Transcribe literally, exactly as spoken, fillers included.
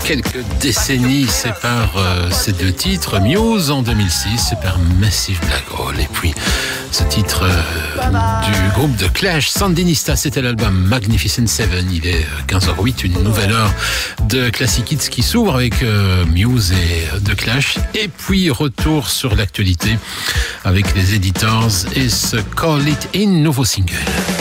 quelques décennies séparent euh, ces deux titres. Muse en deux mille six sépare Massive Black Hole. Et puis ce titre euh, du groupe de Clash, Sandinista, c'était l'album Magnificent Seven. Il est quinze heures huit, une nouvelle heure de Classic Hits qui s'ouvre avec euh, Muse et The Clash. Et puis retour sur l'actualité avec les Editors et ce Call It In, nouveau single.